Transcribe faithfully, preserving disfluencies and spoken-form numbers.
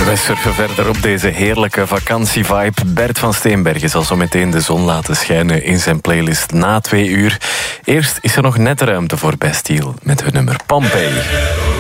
Wij surfen verder op deze heerlijke vakantievibe. Bert van Steenbergen zal zo meteen de zon laten schijnen in zijn playlist na twee uur. Eerst is er nog net ruimte voor Bastille met hun nummer Pompeii.